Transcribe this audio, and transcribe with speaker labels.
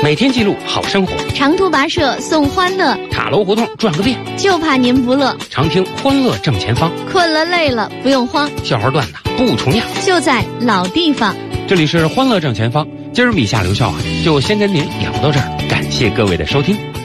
Speaker 1: 每天记录好生活。
Speaker 2: 长途跋涉送欢乐，
Speaker 1: 塔楼胡同转个遍，
Speaker 2: 就怕您不乐。
Speaker 1: 常听欢乐正前方，
Speaker 2: 困了累了不用慌，
Speaker 1: 笑话段子不重样，
Speaker 2: 就在老地方。
Speaker 1: 这里是欢乐正前方，今儿米下留校就先跟您聊到这儿，感谢各位的收听。